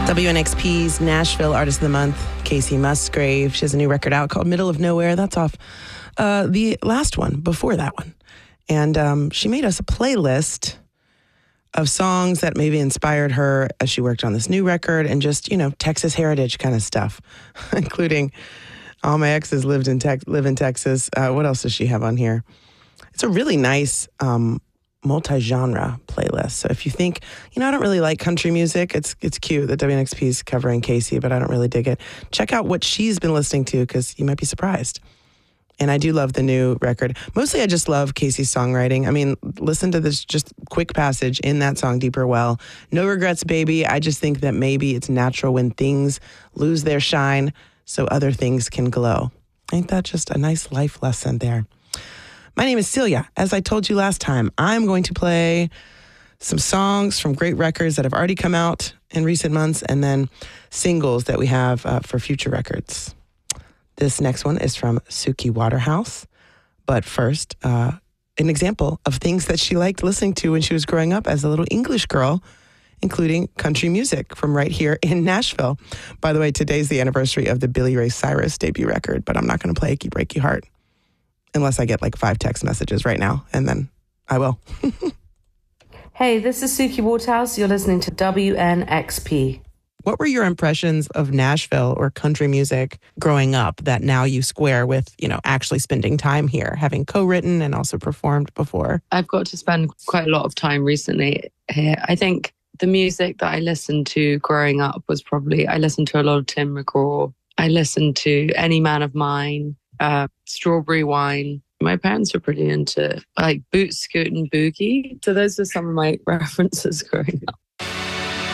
WNXP's Nashville Artist of the Month, Kacey Musgrave. She has a new record out called Middle of Nowhere. That's off the last one, before that one. And she made us a playlist of songs that maybe inspired her as she worked on this new record and just, you know, Texas heritage kind of stuff, including all my exes live in Texas. What else does she have on here? It's a really nice multi-genre playlist. So if you think, you know, I don't really like country music, it's cute that WNXP is covering Kacey, but I don't really dig it. Check out what she's been listening to because you might be surprised. And I do love the new record. Mostly I just love Kacey's songwriting. I mean, listen to this just quick passage in that song, Deeper Well. No regrets, baby. I just think that maybe it's natural when things lose their shine so other things can glow. Ain't that just a nice life lesson there? My name is Celia. As I told you last time, I'm going to play some songs from great records that have already come out in recent months and then singles that we have for future records. This next one is from Suki Waterhouse. But first, an example of things that she liked listening to when she was growing up as a little English girl, including country music from right here in Nashville. By the way, today's the anniversary of the Billy Ray Cyrus debut record, but I'm not going to play Achy Breaky Heart unless I get like 5 text messages right now, and then I will. Hey, this is Suki Waterhouse. You're listening to WNXP. What were your impressions of Nashville or country music growing up that now you square with, you know, actually spending time here, having co-written and also performed before? I've got to spend quite a lot of time recently here. I think the music that I listened to growing up was probably, I listened to a lot of Tim McGraw. I listened to Any Man of Mine, Strawberry Wine. My parents were pretty into like Boot Scoot and Boogie. So those are some of my references growing up.